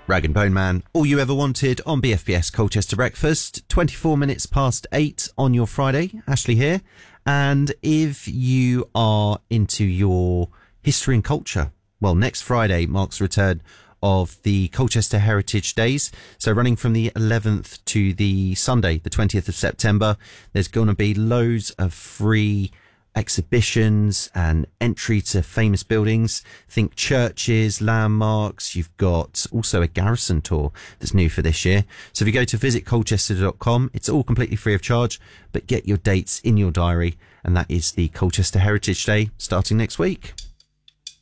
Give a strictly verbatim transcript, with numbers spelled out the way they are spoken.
Rag and Bone Man, all you ever wanted on B F B S Colchester Breakfast, twenty-four minutes past eight on your Friday. Ashley here. And if you are into your history and culture, well, next Friday marks the return of the Colchester Heritage Days. So running from the eleventh to the Sunday, the twentieth of September, there's going to be loads of free exhibitions and entry to famous buildings. Think churches, landmarks. You've got also a garrison tour that's new for this year. So if you go to visit colchester dot com, it's all completely free of charge, but get your dates in your diary, and that is the Colchester Heritage Day starting next week.